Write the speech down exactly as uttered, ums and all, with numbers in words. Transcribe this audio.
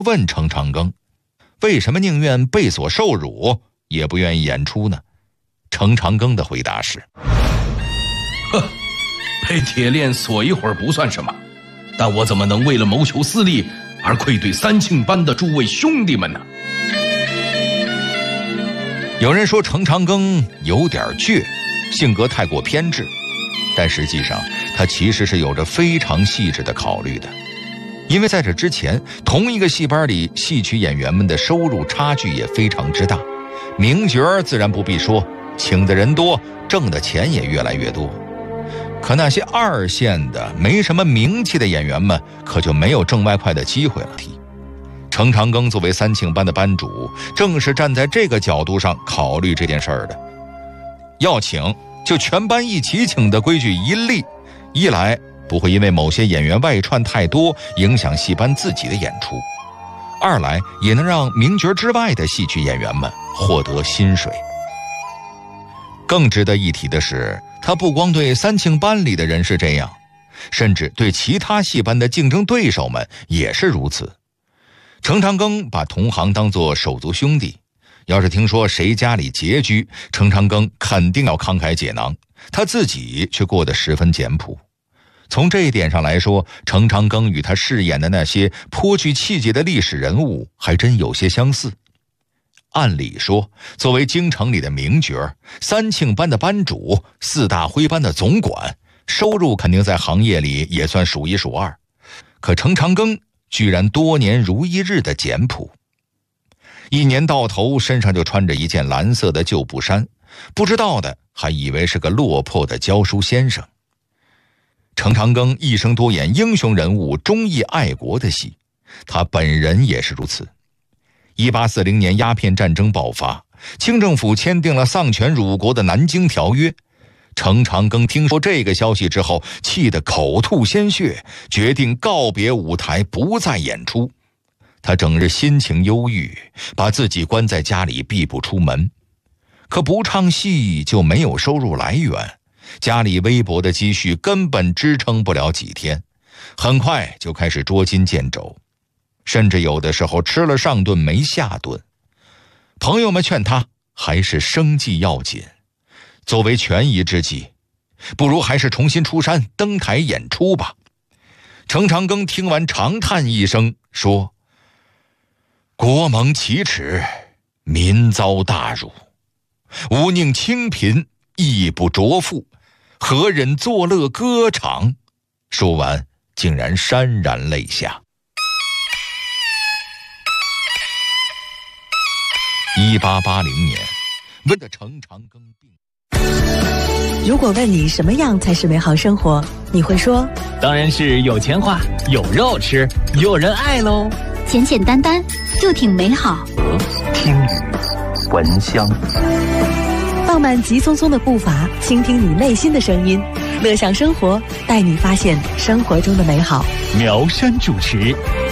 问程长庚，为什么宁愿被所受辱也不愿意演出呢？程长庚的回答是， 呵，被铁链锁一会儿不算什么，但我怎么能为了谋求私利而愧对三庆班的诸位兄弟们呢？ 有人说程长庚有点倔，性格太过偏执，但实际上他其实是有着非常细致的考虑的。因为在这之前，同一个戏班里戏曲演员们的收入差距也非常之大，名角自然不必说，请的人多，挣的钱也越来越多。可那些二线的没什么名气的演员们可就没有挣外快的机会了。程长庚作为三庆班的班主，正是站在这个角度上考虑这件事儿的。要请就全班一起请的规矩一立，一来不会因为某些演员外串太多影响戏班自己的演出，二来也能让名角之外的戏曲演员们获得薪水。更值得一提的是，他不光对三庆班里的人是这样，甚至对其他戏班的竞争对手们也是如此。程长庚把同行当作手足兄弟，要是听说谁家里拮据，程长庚肯定要慷慨解囊，他自己却过得十分简朴。从这一点上来说，程长庚与他饰演的那些颇具气节的历史人物还真有些相似。按理说，作为京城里的名角，三庆班的班主，四大徽班的总管，收入肯定在行业里也算数一数二。可程长庚居然多年如一日的简朴，一年到头身上就穿着一件蓝色的旧布衫，不知道的还以为是个落魄的教书先生。程长庚一生多演英雄人物、忠义爱国的戏，他本人也是如此。一八四零年鸦片战争爆发，清政府签订了丧权辱国的南京条约。程长庚听说这个消息之后，气得口吐鲜血，决定告别舞台，不再演出。他整日心情忧郁，把自己关在家里，闭不出门。可不唱戏就没有收入来源，家里微薄的积蓄根本支撑不了几天，很快就开始捉襟见肘，甚至有的时候吃了上顿没下顿。朋友们劝他还是生计要紧，作为权宜之计，不如还是重新出山登台演出吧。程长庚听完长叹一声，说：国蒙奇耻，民遭大辱，吾宁清贫，亦不着富，何忍作乐歌场？说完竟然潸然泪下。一八八零年，问的程长庚病。 如果问你什么样才是美好生活，你会说： 当然是有钱花，有肉吃，有人爱喽。 简简单单就挺美好。 听雨闻香， 放慢急匆匆的步伐，倾听你内心的声音，乐享生活，带你发现生活中的美好。 苗山主持。